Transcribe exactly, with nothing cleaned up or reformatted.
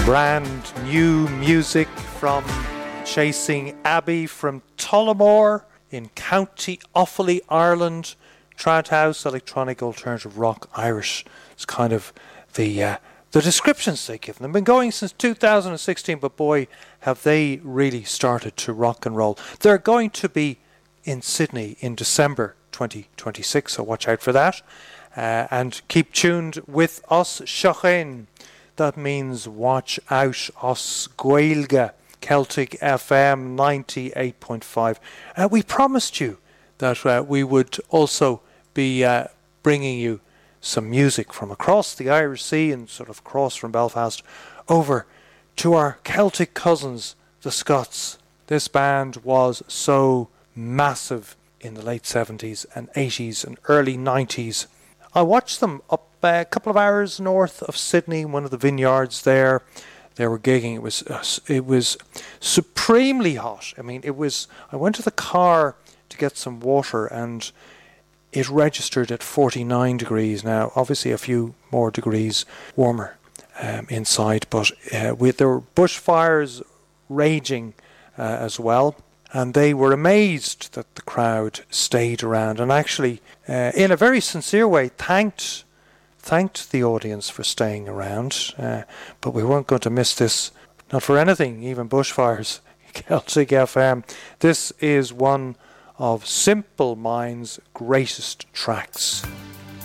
Brand new music from Chasing Abbey from Tullamore in County Offaly, Ireland. Trad House, electronic, alternative rock, Irish. It's kind of the uh, the descriptions they give them. They've been going since two thousand sixteen, but boy, have they really started to rock and roll. They're going to be in Sydney in December twenty twenty-six, so watch out for that. Uh, and keep tuned with us, Shochin. That means watch out, Os Gaeilge, Celtic F M ninety-eight point five. Uh, we promised you that uh, we would also be uh, bringing you some music from across the Irish Sea and sort of across from Belfast over to our Celtic cousins, the Scots. This band was so massive in the late seventies and eighties and early nineties. I watched them up uh, a couple of hours north of Sydney, one of the vineyards there. They were gigging. It was uh, it was supremely hot. I mean, it was. I went to the car to get some water, and it registered at forty-nine degrees. Now, obviously, a few more degrees warmer um, inside, but uh, with there were bushfires raging uh, as well. And they were amazed that the crowd stayed around, and actually, uh, in a very sincere way, thanked thanked the audience for staying around. Uh, but we weren't going to miss this, not for anything, even bushfires. Celtic F M. This is one of Simple Minds' greatest tracks.